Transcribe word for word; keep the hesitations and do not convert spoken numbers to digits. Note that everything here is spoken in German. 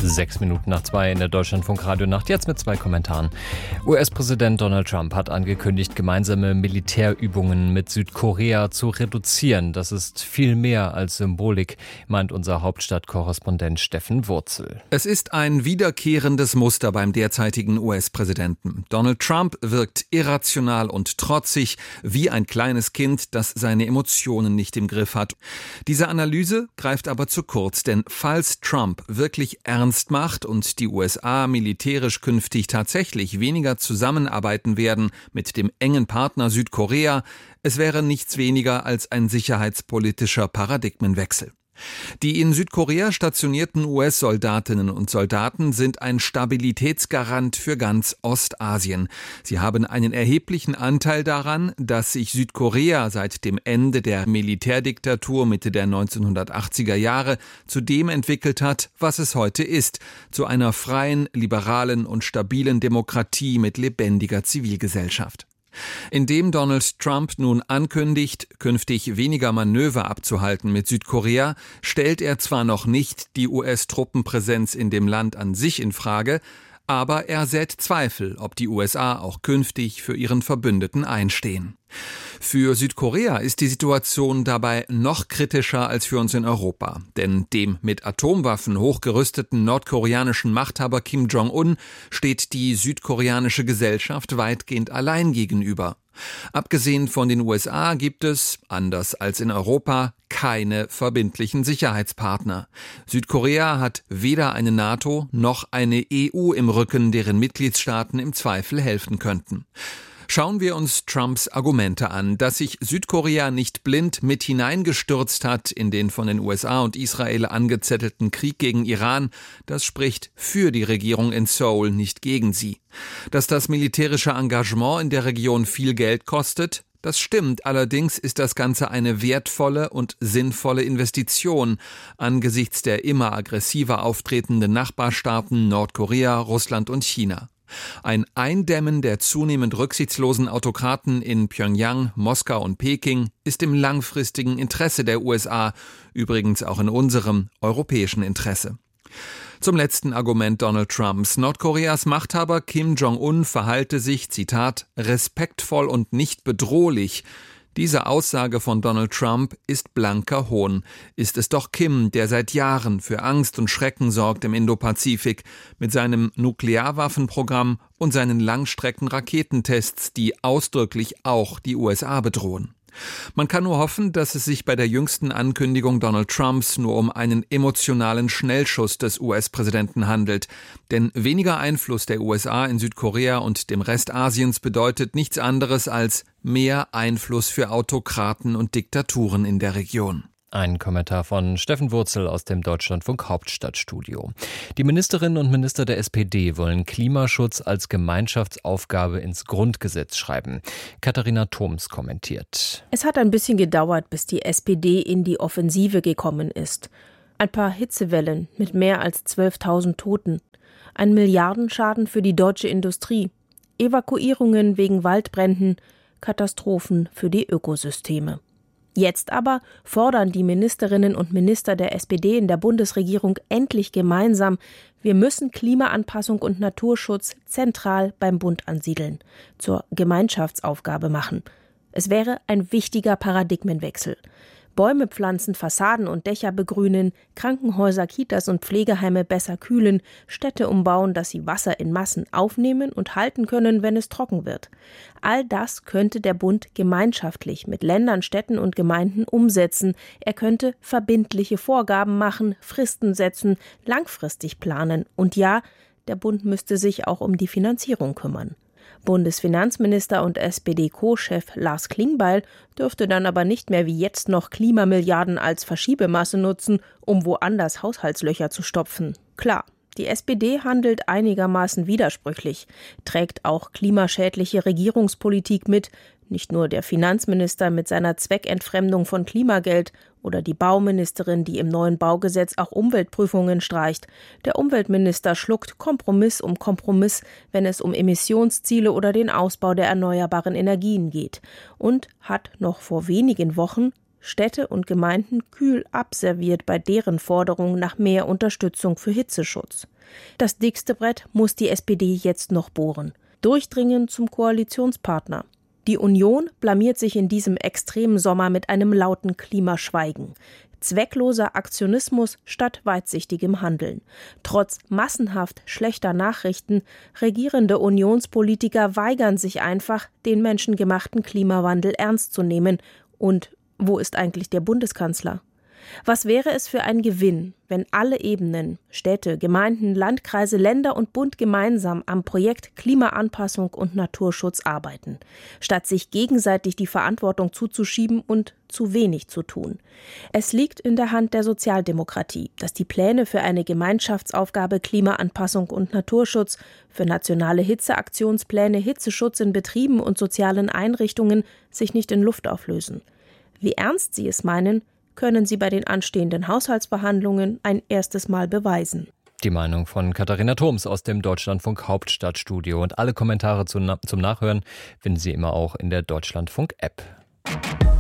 Sechs Minuten nach zwei in der Deutschlandfunk-Radio-Nacht, jetzt mit zwei Kommentaren. U S-Präsident Donald Trump hat angekündigt, gemeinsame Militärübungen mit Südkorea zu reduzieren. Das ist viel mehr als Symbolik, meint unser Hauptstadtkorrespondent Steffen Wurzel. Es ist ein wiederkehrendes Muster beim derzeitigen U S-Präsidenten. Donald Trump wirkt irrational und trotzig, wie ein kleines Kind, das seine Emotionen nicht im Griff hat. Diese Analyse greift aber zu kurz, denn falls Trump wirklich ernst macht und die U S A militärisch künftig tatsächlich weniger zusammenarbeiten werden mit dem engen Partner Südkorea, es wäre nichts weniger als ein sicherheitspolitischer Paradigmenwechsel. Die in Südkorea stationierten U S-Soldatinnen und Soldaten sind ein Stabilitätsgarant für ganz Ostasien. Sie haben einen erheblichen Anteil daran, dass sich Südkorea seit dem Ende der Militärdiktatur Mitte der neunzehnhundertachtziger Jahre zu dem entwickelt hat, was es heute ist, zu einer freien, liberalen und stabilen Demokratie mit lebendiger Zivilgesellschaft. Indem Donald Trump nun ankündigt, künftig weniger Manöver abzuhalten mit Südkorea, stellt er zwar noch nicht die U S-Truppenpräsenz in dem Land an sich in Frage, aber er sät Zweifel, ob die U S A auch künftig für ihren Verbündeten einstehen. Für Südkorea ist die Situation dabei noch kritischer als für uns in Europa. Denn dem mit Atomwaffen hochgerüsteten nordkoreanischen Machthaber Kim Jong-un steht die südkoreanische Gesellschaft weitgehend allein gegenüber. Abgesehen von den U S A gibt es, anders als in Europa, keine verbindlichen Sicherheitspartner. Südkorea hat weder eine NATO noch eine E U im Rücken, deren Mitgliedstaaten im Zweifel helfen könnten. Schauen wir uns Trumps Argumente an, dass sich Südkorea nicht blind mit hineingestürzt hat in den von den U S A und Israel angezettelten Krieg gegen Iran, das spricht für die Regierung in Seoul, nicht gegen sie. Dass das militärische Engagement in der Region viel Geld kostet, das stimmt, allerdings ist das Ganze eine wertvolle und sinnvolle Investition angesichts der immer aggressiver auftretenden Nachbarstaaten Nordkorea, Russland und China. Ein Eindämmen der zunehmend rücksichtslosen Autokraten in Pjöngjang, Moskau und Peking ist im langfristigen Interesse der U S A, übrigens auch in unserem europäischen Interesse. Zum letzten Argument Donald Trumps. Nordkoreas Machthaber Kim Jong-un verhalte sich, Zitat, respektvoll und nicht bedrohlich. Diese Aussage von Donald Trump ist blanker Hohn. Ist es doch Kim, der seit Jahren für Angst und Schrecken sorgt im Indopazifik, mit seinem Nuklearwaffenprogramm und seinen Langstrecken-Raketentests, die ausdrücklich auch die U S A bedrohen. Man kann nur hoffen, dass es sich bei der jüngsten Ankündigung Donald Trumps nur um einen emotionalen Schnellschuss des U S-Präsidenten handelt. Denn weniger Einfluss der U S A in Südkorea und dem Rest Asiens bedeutet nichts anderes als mehr Einfluss für Autokraten und Diktaturen in der Region. Ein Kommentar von Steffen Wurzel aus dem Deutschlandfunk Hauptstadtstudio. Die Ministerinnen und Minister der S P D wollen Klimaschutz als Gemeinschaftsaufgabe ins Grundgesetz schreiben. Katharina Thoms kommentiert. Es hat ein bisschen gedauert, bis die S P D in die Offensive gekommen ist. Ein paar Hitzewellen mit mehr als zwölftausend Toten. Ein Milliardenschaden für die deutsche Industrie. Evakuierungen wegen Waldbränden. Katastrophen für die Ökosysteme. Jetzt aber fordern die Ministerinnen und Minister der S P D in der Bundesregierung endlich gemeinsam, wir müssen Klimaanpassung und Naturschutz zentral beim Bund ansiedeln, zur Gemeinschaftsaufgabe machen. Es wäre ein wichtiger Paradigmenwechsel. Bäume pflanzen, Fassaden und Dächer begrünen, Krankenhäuser, Kitas und Pflegeheime besser kühlen, Städte umbauen, dass sie Wasser in Massen aufnehmen und halten können, wenn es trocken wird. All das könnte der Bund gemeinschaftlich mit Ländern, Städten und Gemeinden umsetzen. Er könnte verbindliche Vorgaben machen, Fristen setzen, langfristig planen. Und ja, der Bund müsste sich auch um die Finanzierung kümmern. Bundesfinanzminister und S P D-Co-Chef Lars Klingbeil dürfte dann aber nicht mehr wie jetzt noch Klimamilliarden als Verschiebemasse nutzen, um woanders Haushaltslöcher zu stopfen. Klar, die S P D handelt einigermaßen widersprüchlich, trägt auch klimaschädliche Regierungspolitik mit, nicht nur der Finanzminister mit seiner Zweckentfremdung von Klimageld oder die Bauministerin, die im neuen Baugesetz auch Umweltprüfungen streicht. Der Umweltminister schluckt Kompromiss um Kompromiss, wenn es um Emissionsziele oder den Ausbau der erneuerbaren Energien geht. Und hat noch vor wenigen Wochen Städte und Gemeinden kühl abserviert bei deren Forderung nach mehr Unterstützung für Hitzeschutz. Das dickste Brett muss die S P D jetzt noch bohren. Durchdringen zum Koalitionspartner. Die Union blamiert sich in diesem extremen Sommer mit einem lauten Klimaschweigen. Zweckloser Aktionismus statt weitsichtigem Handeln. Trotz massenhaft schlechter Nachrichten, regierende Unionspolitiker weigern sich einfach, den menschengemachten Klimawandel ernst zu nehmen. Und wo ist eigentlich der Bundeskanzler? Was wäre es für ein Gewinn, wenn alle Ebenen, Städte, Gemeinden, Landkreise, Länder und Bund gemeinsam am Projekt Klimaanpassung und Naturschutz arbeiten, statt sich gegenseitig die Verantwortung zuzuschieben und zu wenig zu tun? Es liegt in der Hand der Sozialdemokratie, dass die Pläne für eine Gemeinschaftsaufgabe Klimaanpassung und Naturschutz, für nationale Hitzeaktionspläne, Hitzeschutz in Betrieben und sozialen Einrichtungen sich nicht in Luft auflösen. Wie ernst sie es meinen, können sie bei den anstehenden Haushaltsverhandlungen ein erstes Mal beweisen. Die Meinung von Katharina Thoms aus dem Deutschlandfunk Hauptstadtstudio. Und alle Kommentare zum Nachhören finden Sie immer auch in der Deutschlandfunk-App.